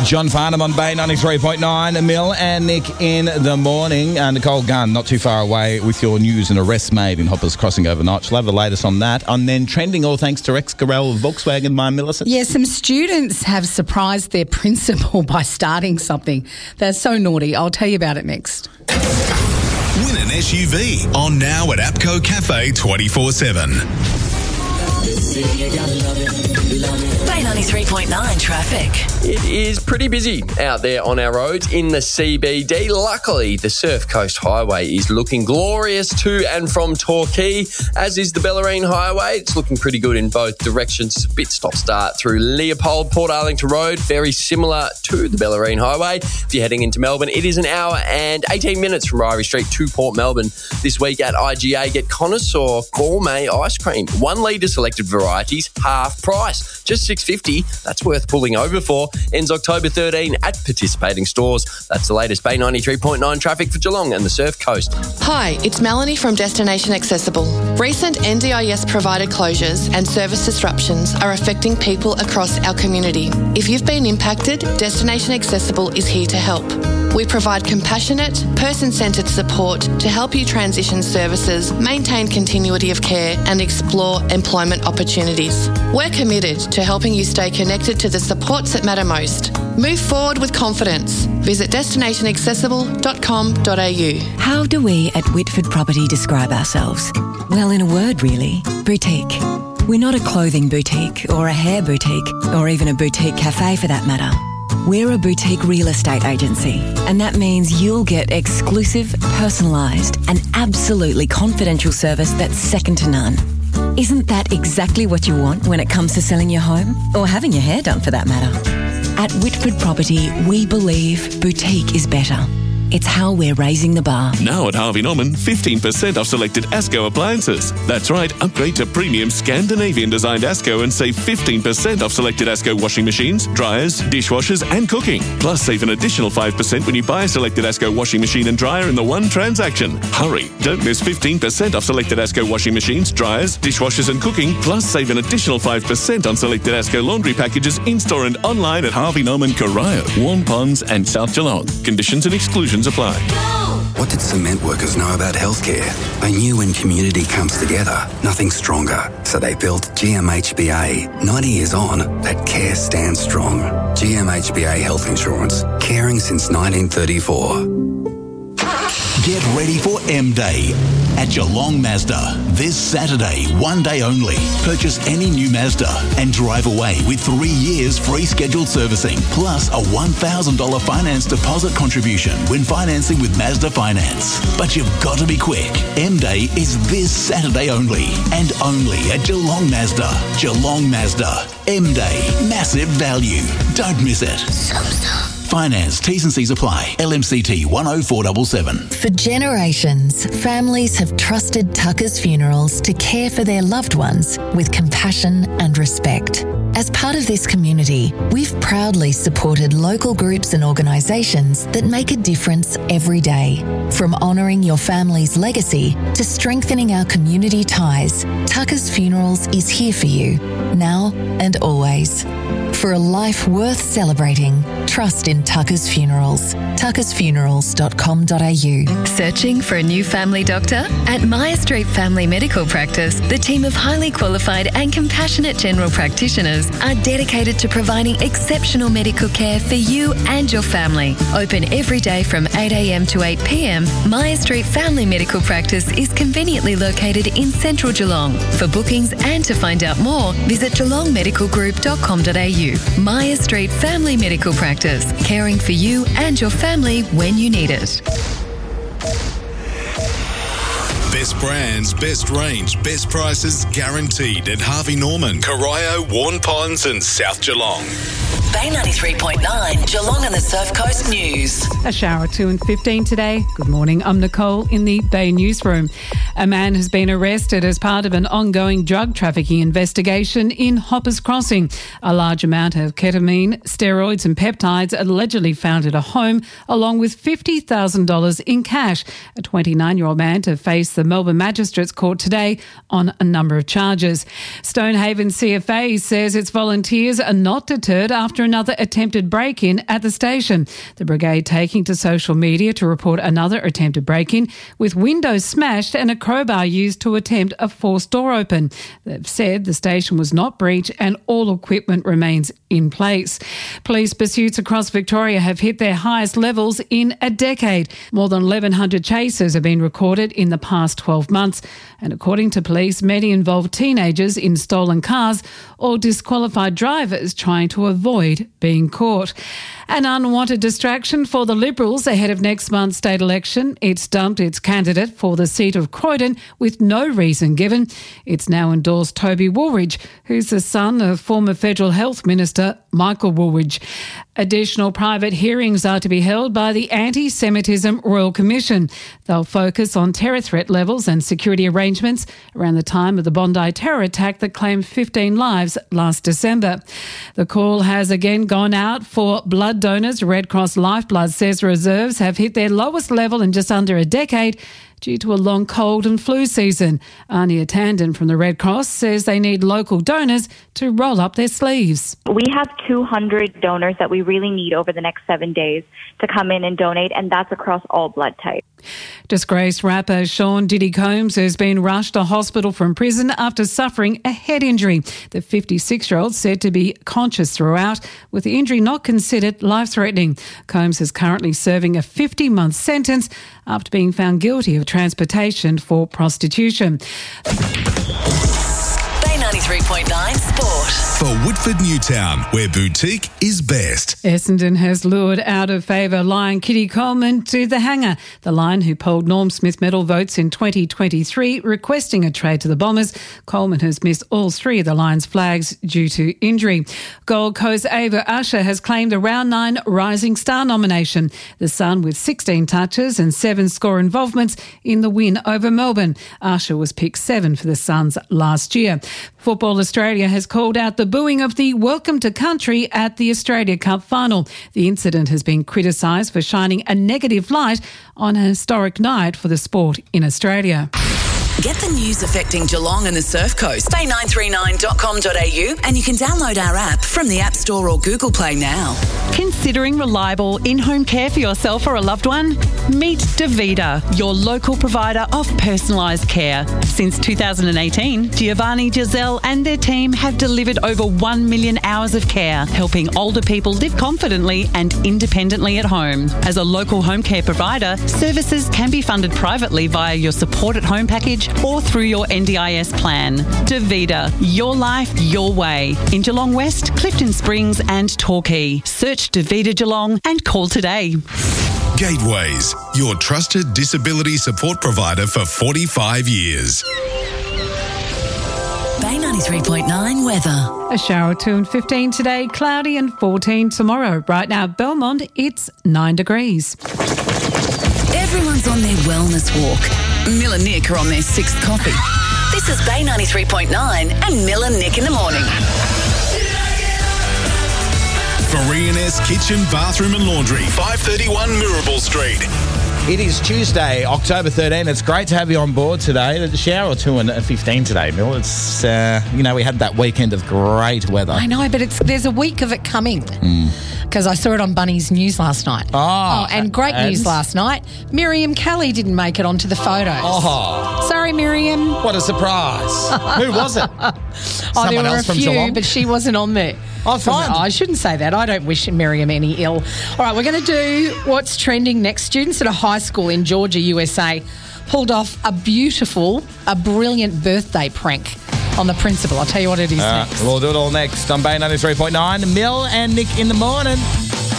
John Farnham on Bay 93.9, Mill and Nick in the morning. Nicole Gunn, not too far away with your news and arrests made in Hoppers Crossing overnight. She'll have the latest on that. And then trending, all thanks to Rex Garrell of Volkswagen by Millicent. Yeah, some students have surprised their principal by starting something. They're so naughty. I'll tell you about it next. Win an SUV on now at APCO Cafe 24/7. Bay 93.9 traffic. It is pretty busy out there on our roads in the CBD. Luckily, the Surf Coast Highway is looking glorious to and from Torquay, as is the Bellarine Highway. It's looking pretty good in both directions. Bit stop-start through Leopold, Port Arlington Road, very similar to the Bellarine Highway. If you're heading into Melbourne, it is an hour and 18 minutes from Ryrie Street to Port Melbourne. This week at IGA, get Connoisseur Gourmet Ice Cream. 1 litre selected varieties, half price. Just $6.50. That's worth pulling over for. Ends October 13 at participating stores. That's the latest Bay 93.9 traffic for Geelong and the Surf Coast. Hi, it's Melanie from Destination Accessible. Recent NDIS provided closures and service disruptions are affecting people across our community. If you've been impacted, Destination Accessible is here to help. We provide compassionate, person-centred support to help you transition services, maintain continuity of care and explore employment opportunities. We're committed to helping you stay connected to the supports that matter most. Move forward with confidence. Visit destinationaccessible.com.au. How do we at Whitford Property describe ourselves? Well, in a word really, boutique. We're not a clothing boutique or a hair boutique or even a boutique cafe for that matter. We're a boutique real estate agency, and that means you'll get exclusive, personalised and absolutely confidential service that's second to none. Isn't that exactly what you want when it comes to selling your home? Or having your hair done for that matter? At Whitford Property, we believe boutique is better. It's how we're raising the bar. Now at Harvey Norman, 15% off selected ASCO appliances. That's right, upgrade to premium Scandinavian-designed ASCO and save 15% off selected ASCO washing machines, dryers, dishwashers and cooking. Plus, save an additional 5% when you buy a selected ASCO washing machine and dryer in the one transaction. Hurry, don't miss 15% off selected ASCO washing machines, dryers, dishwashers and cooking. Plus, save an additional 5% on selected ASCO laundry packages in-store and online at Harvey Norman, Corio, Warm Ponds and South Geelong. Conditions and exclusions apply. What did cement workers know about healthcare? They knew when community comes together, nothing's stronger. So they built GMHBA. 90 years on, that care stands strong. GMHBA Health Insurance. Caring since 1934. Get ready for M-Day at Geelong Mazda. This Saturday, one day only. Purchase any new Mazda and drive away with 3 years free scheduled servicing, plus a $1,000 finance deposit contribution when financing with Mazda Finance. But you've got to be quick. M-Day is this Saturday only, and only at Geelong Mazda. Geelong Mazda. M-Day. Massive value. Don't miss it. Finance, T's and C's apply. LMCT 10477. For generations, families have trusted Tucker's Funerals to care for their loved ones with compassion and respect. As part of this community, we've proudly supported local groups and organisations that make a difference every day. From honouring your family's legacy to strengthening our community ties, Tucker's Funerals is here for you, now and always. For a life worth celebrating, trust in Tucker's Funerals. tuckersfunerals.com.au. Searching for a new family doctor? At Maya Street Family Medical Practice, the team of highly qualified and compassionate general practitioners are dedicated to providing exceptional medical care for you and your family. Open every day from 8 a.m. to 8 p.m, Maya Street Family Medical Practice is conveniently located in central Geelong. For bookings and to find out more, visit geelongmedicalgroup.com.au. Maya Street Family Medical Practice, caring for you and your family when you need it. Best brands, best range, best prices guaranteed at Harvey Norman, Corio, Warn Ponds and South Geelong. Bay 93.9, Geelong and the Surf Coast News. A shower at 2:15 today. Good morning, I'm Nicole in the Bay Newsroom. A man has been arrested as part of an ongoing drug trafficking investigation in Hoppers Crossing. A large amount of ketamine, steroids and peptides allegedly found at a home, along with $50,000 in cash. A 29-year-old man to face the Melbourne Magistrates Court today on a number of charges. Stonehaven CFA says its volunteers are not deterred after another attempted break-in at the station. The brigade taking to social media to report another attempted break-in with windows smashed and a crowbar used to attempt a forced door open. They've said the station was not breached and all equipment remains in place. Police pursuits across Victoria have hit their highest levels in a decade. More than 1,100 chases have been recorded in the past 12 months. And according to police, many involved teenagers in stolen cars or disqualified drivers trying to avoid being caught. An unwanted distraction for the Liberals ahead of next month's state election. It's dumped its candidate for the seat of Croydon with no reason given. It's now endorsed Toby Woolridge, who's the son of former Federal Health Minister Michael Woolridge. Additional private hearings are to be held by the Anti-Semitism Royal Commission. They'll focus on terror threat levels and security arrangements around the time of the Bondi terror attack that claimed 15 lives last December. The call has again gone out for blood donors. Red Cross Lifeblood says reserves have hit their lowest level in just under a decade due to a long cold and flu season. Ania Tandon from the Red Cross says they need local donors to roll up their sleeves. We have 200 donors that we really need over the next 7 days to come in and donate, and that's across all blood types. Disgraced rapper Sean Diddy Combs has been rushed to hospital from prison after suffering a head injury. The 56-year-old said to be conscious throughout, with the injury not considered life-threatening. Combs is currently serving a 50-month sentence after being found guilty of transportation for prostitution. Bay 93.9 Sport. For Woodford Newtown, where boutique is best. Essendon has lured out of favour Lion Kitty Coleman to the hangar. The Lion, who polled Norm Smith medal votes in 2023, requesting a trade to the Bombers. Coleman has missed all three of the Lions' flags due to injury. Gold Coast Ava Usher has claimed the Round 9 Rising Star nomination. The Sun with 16 touches and 7 score involvements in the win over Melbourne. Usher was picked 7 for the Suns last year. Football Australia has called out the booing of the Welcome to Country at the Australia Cup final. The incident has been criticised for shining a negative light on a historic night for the sport in Australia. Get the news affecting Geelong and the Surf Coast. Bay939.com.au and you can download our app from the App Store or Google Play now. Considering reliable in-home care for yourself or a loved one? Meet Davida, your local provider of personalised care. Since 2018, Giovanni, Giselle and their team have delivered over 1 million hours of care, helping older people live confidently and independently at home. As a local home care provider, services can be funded privately via your Support at Home package or through your NDIS plan. Davida, your life, your way. In Geelong West, Clifton Springs and Torquay. Search Davida Geelong and call today. Gateways, your trusted disability support provider for 45 years. Bay 93.9 weather. A shower or 2 and 15 today, cloudy and 14 tomorrow. Right now, Belmont, it's 9 degrees. Everyone's on their wellness walk. Mill and Nick are on their 6th coffee. This is Bay 93.9 and Mill and Nick in the morning. Korean-esque kitchen, bathroom and laundry, 531 Mirabel Street. It is Tuesday, October 13. It's great to have you on board today. The shower or 2 and 15 today, Mill. It's, we had that weekend of great weather. I know, but there's a week of it coming. Because I saw it on Bunny's News last night. And great news last night. Miriam Kelly didn't make it onto the photos. Oh. Sorry, Miriam. What a surprise. Who was it? There were a few, but she wasn't on there. I shouldn't say that. I don't wish Miriam any ill. All right, we're going to do what's trending next. Students at a high school in Georgia, USA, pulled off a brilliant birthday prank on the principal. I'll tell you what it is next. We'll do it all next on Bay 93.9. Mill and Nick in the morning.